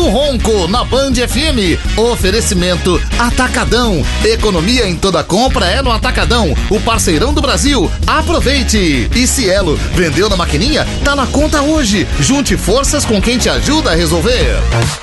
Ronco, na Band FM. Oferecimento Atacadão. Economia em toda compra é no Atacadão, o parceirão do Brasil. Aproveite! E Cielo, vendeu na maquininha? Tá na conta hoje. Junte forças com quem te ajuda a resolver.